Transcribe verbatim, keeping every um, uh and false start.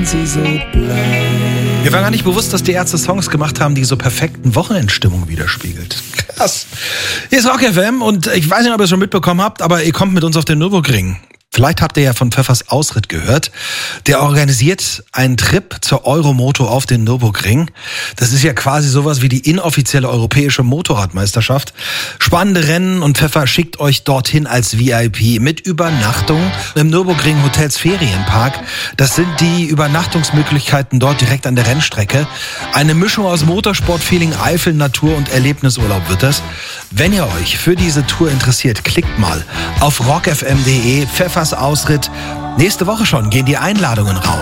wenn sie so bleibt. Mir war gar nicht bewusst, dass die Ärzte Songs gemacht haben, die so perfekten Wochenendstimmung widerspiegelt. Krass. Hier ist Rock F M und ich weiß nicht, ob ihr es schon mitbekommen habt, aber ihr kommt mit uns auf den Nürburgring. Vielleicht habt ihr ja von Pfeffers Ausritt gehört. Der organisiert einen Trip zur Euromoto auf den Nürburgring. Das ist ja quasi sowas wie die inoffizielle europäische Motorradmeisterschaft. Spannende Rennen und Pfeffer schickt euch dorthin als V I P mit Übernachtung im Nürburgring Hotels Ferienpark. Das sind die Übernachtungsmöglichkeiten dort direkt an der Rennstrecke. Eine Mischung aus Motorsportfeeling, Eifel, Natur und Erlebnisurlaub wird das. Wenn ihr euch für diese Tour interessiert, klickt mal auf rock f m punkt d e. Pfeffers Ausritt. Nächste Woche schon gehen die Einladungen raus.